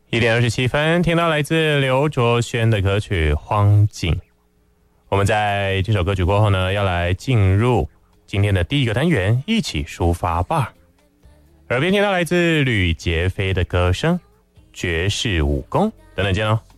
1:27，听到来自刘卓轩的歌曲《荒井》。我们在这首歌曲过后呢，要来进入今天的第一个单元，一起抒发吧。耳边听到来自吕杰飞的歌声，爵士武功，等等见哦。